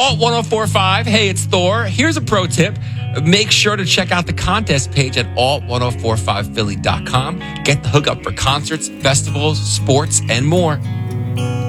Alt 1045. Hey, it's Thor. Here's a pro tip. Make sure to check out the contest page at alt1045philly.com. Get the hookup for concerts, festivals, sports, and more.